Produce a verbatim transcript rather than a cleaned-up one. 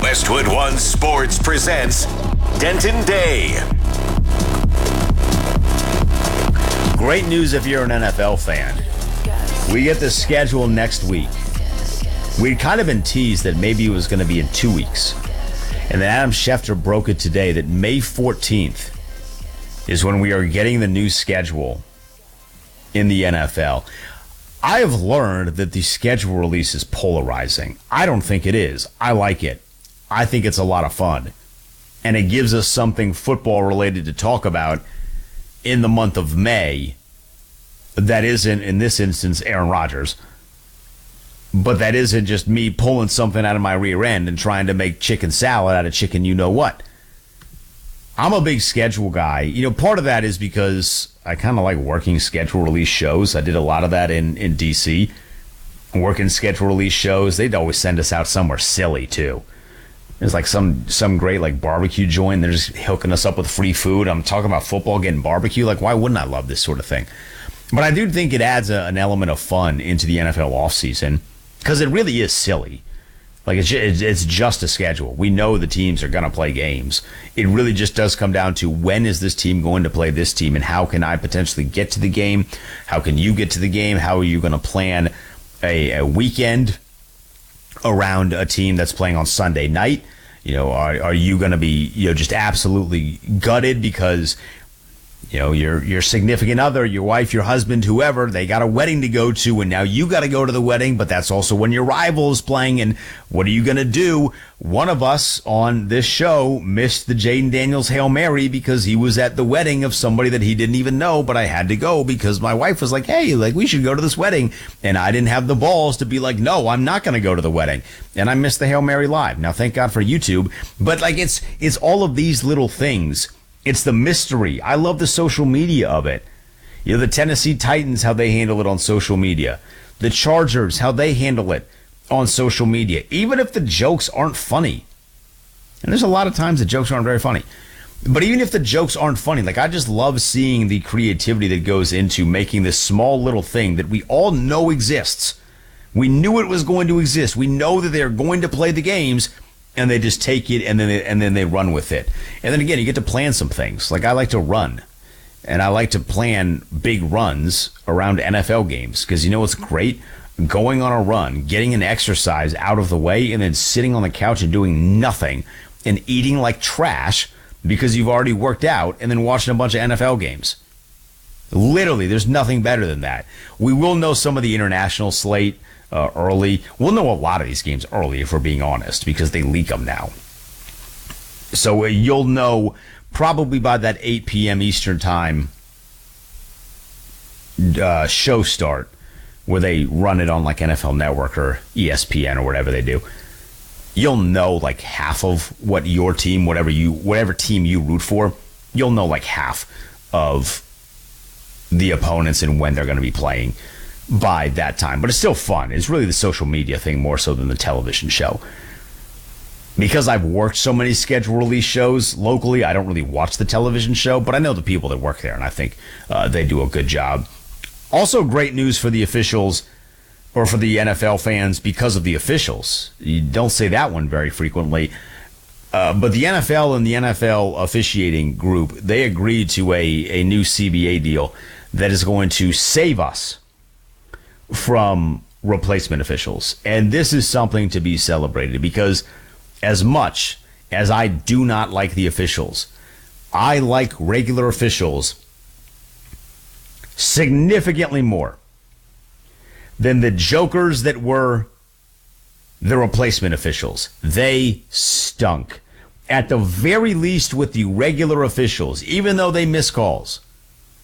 Westwood One Sports presents Denton Day. Great news if you're an N F L fan. We get the schedule next week. We'd kind of been teased that maybe it was going to be in two weeks. And then Adam Schefter broke it today that May fourteenth is when we are getting the new schedule in the N F L. I have learned that the schedule release is polarizing. I don't think it is. I like it. I think it's a lot of fun. And it gives us something football related to talk about in the month of May that isn't, in this instance, Aaron Rodgers. But that isn't just me pulling something out of my rear end and trying to make chicken salad out of chicken you-know-what. I'm a big schedule guy. You know, part of that is because I kind of like working schedule release shows. I did a lot of that in, in D C. Working schedule release shows. They'd always send us out somewhere silly, too. There's like some some great like barbecue joint. They're just hooking us up with free food. I'm talking about football, getting barbecue. Like, why wouldn't I love this sort of thing? But I do think it adds a, an element of fun into the N F L offseason because it really is silly. Like, it's just, it's just a schedule. We know the teams are going to play games. It really just does come down to when is this team going to play this team and how can I potentially get to the game? How can you get to the game? How are you going to plan a, a weekend around a team that's playing on Sunday night? You know, are are you going to be, you know, just absolutely gutted because, you know, your your significant other, your wife, your husband, whoever, they got a wedding to go to, and now you got to go to the wedding, but that's also when your rival is playing, and what are you going to do? One of us on this show missed the Jaden Daniels Hail Mary because he was at the wedding of somebody that he didn't even know, but I had to go because my wife was like, hey, like, we should go to this wedding, and I didn't have the balls to be like, no, I'm not going to go to the wedding, and I missed the Hail Mary live. Now, thank God for YouTube, but, like, it's it's all of these little things. It's the mystery. I love the social media of it. You know, the Tennessee Titans, how they handle it on social media. The Chargers, how they handle it on social media. Even if the jokes aren't funny. And there's a lot of times the jokes aren't very funny. But even if the jokes aren't funny, like, I just love seeing the creativity that goes into making this small little thing that we all know exists. We knew it was going to exist. We know that they're going to play the games. And they just take it and then they, and then they run with it. And then again, you get to plan some things. Like, I like to run. And I like to plan big runs around N F L games. Because you know what's great? Going on a run, getting an exercise out of the way, and then sitting on the couch and doing nothing and eating like trash because you've already worked out, and then watching a bunch of N F L games. Literally, there's nothing better than that. We will know some of the international slate Uh, early. We'll know a lot of these games early if we're being honest because they leak them now. So uh, you'll know probably by that eight p.m. Eastern time uh, show start where they run it on like N F L Network or E S P N or whatever they do. You'll know like half of what your team, whatever you, whatever team you root for, you'll know like half of the opponents and when they're going to be playing by that time. But it's still fun. It's really the social media thing more so than the television show. Because I've worked so many schedule release shows locally, I don't really watch the television show, but I know the people that work there, and I think uh, they do a good job. Also, great news for the officials, or for the N F L fans, because of the officials. You don't say that one very frequently. Uh, but the N F L and the N F L officiating group, they agreed to a, a new C B A deal that is going to save us from replacement officials. And this is something to be celebrated because as much as I do not like the officials, I like regular officials significantly more than the jokers that were the replacement officials. They stunk. At the very least with the regular officials, even though they miss calls,